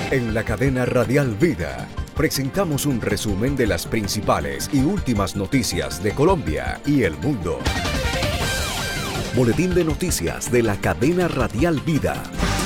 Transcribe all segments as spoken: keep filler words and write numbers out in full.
En la cadena Radial Vida presentamos un resumen de las principales y últimas noticias de Colombia y el mundo. Boletín de noticias de la cadena Radial Vida.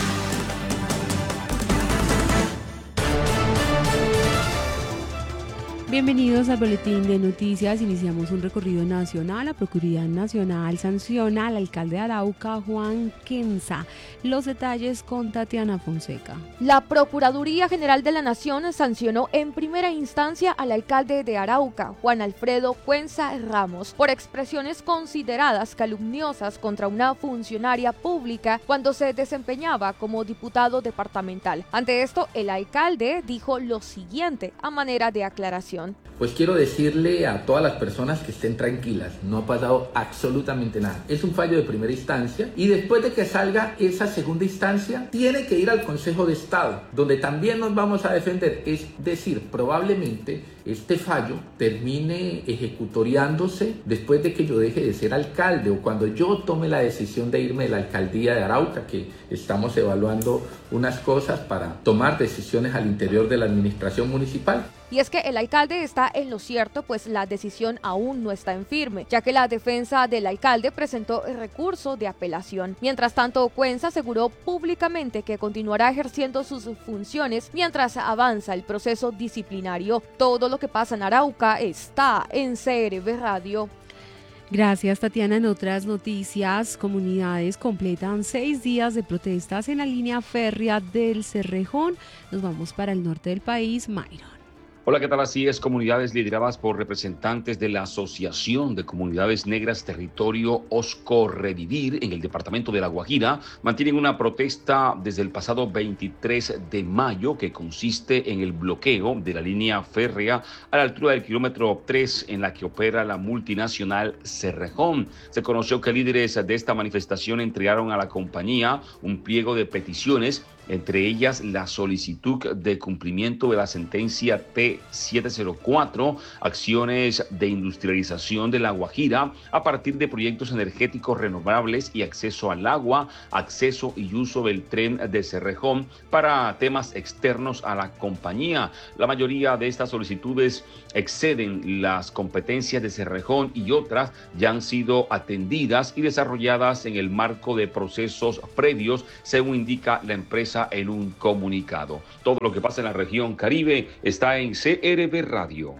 Bienvenidos al Boletín de Noticias. Iniciamos un recorrido nacional. La Procuraduría Nacional sanciona al alcalde de Arauca, Juan Quenza. Los detalles con Tatiana Fonseca. La Procuraduría General de la Nación sancionó en primera instancia al alcalde de Arauca, Juan Alfredo Quenza Ramos, por expresiones consideradas calumniosas contra una funcionaria pública cuando se desempeñaba como diputado departamental. Ante esto, el alcalde dijo lo siguiente a manera de aclaración. Pues quiero decirle a todas las personas que estén tranquilas, no ha pasado absolutamente nada. Es un fallo de primera instancia y después de que salga esa segunda instancia, tiene que ir al Consejo de Estado, donde también nos vamos a defender. Es decir, probablemente este fallo termine ejecutoriándose después de que yo deje de ser alcalde o cuando yo tome la decisión de irme de la alcaldía de Arauca, que estamos evaluando unas cosas para tomar decisiones al interior de la administración municipal. Y es que el alcalde está en lo cierto, pues la decisión aún no está en firme, ya que la defensa del alcalde presentó el recurso de apelación. Mientras tanto, Quenza aseguró públicamente que continuará ejerciendo sus funciones mientras avanza el proceso disciplinario. Todo lo que pasa en Arauca está en C R V Radio. Gracias, Tatiana. En otras noticias, comunidades completan seis días de protestas en la línea férrea del Cerrejón. Nos vamos para el norte del país, Mayron. Hola, ¿qué tal? Así es, comunidades lideradas por representantes de la Asociación de Comunidades Negras Territorio Osco Revivir en el departamento de La Guajira mantienen una protesta desde el pasado veintitrés de mayo que consiste en el bloqueo de la línea férrea a la altura del kilómetro tres en la que opera la multinacional Cerrejón. Se conoció que líderes de esta manifestación entregaron a la compañía un pliego de peticiones, entre ellas la solicitud de cumplimiento de la sentencia T setecientos cuatro, acciones de industrialización de La Guajira a partir de proyectos energéticos renovables y acceso al agua, acceso y uso del tren de Cerrejón para temas externos a la compañía. La mayoría de estas solicitudes exceden las competencias de Cerrejón y otras ya han sido atendidas y desarrolladas en el marco de procesos previos, según indica la empresa en un comunicado. Todo lo que pasa en la región Caribe está en C R V Radio.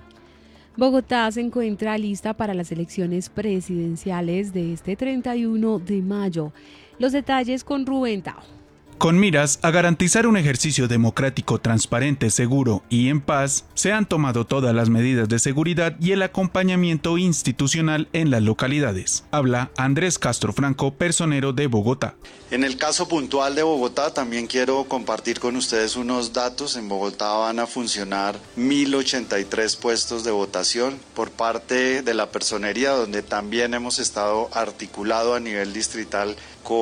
Bogotá se encuentra lista para las elecciones presidenciales de este treinta y uno de mayo. Los detalles con Rubén Tao. Con miras a garantizar un ejercicio democrático transparente, seguro y en paz, se han tomado todas las medidas de seguridad y el acompañamiento institucional en las localidades. Habla Andrés Castro Franco, personero de Bogotá. En el caso puntual de Bogotá, también quiero compartir con ustedes unos datos. En Bogotá van a funcionar mil ochenta y tres puestos de votación por parte de la personería, donde también hemos estado articulado a nivel distrital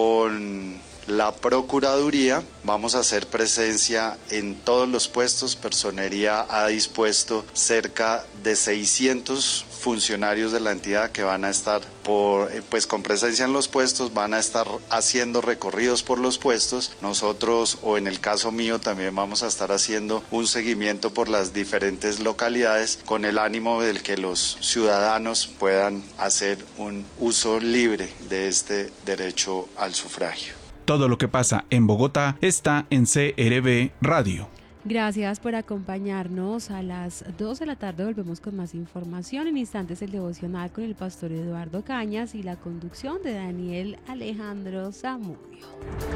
con la Procuraduría. Vamos a hacer presencia en todos los puestos. Personería ha dispuesto cerca de seiscientos funcionarios de la entidad que van a estar por, pues con presencia en los puestos, van a estar haciendo recorridos por los puestos. Nosotros, o en el caso mío, también vamos a estar haciendo un seguimiento por las diferentes localidades con el ánimo del que los ciudadanos puedan hacer un uso libre de este derecho al sufragio. Todo lo que pasa en Bogotá está en C R V Radio. Gracias por acompañarnos. A las dos de la tarde volvemos con más información. En instantes el devocional con el pastor Eduardo Cañas y la conducción de Daniel Alejandro Zamudio.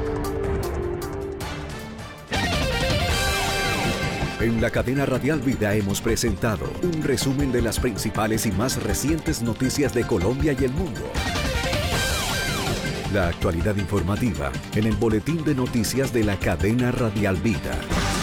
En la cadena Radial Vida hemos presentado un resumen de las principales y más recientes noticias de Colombia y el mundo. La actualidad informativa en el Boletín de Noticias de la cadena Radial Vida.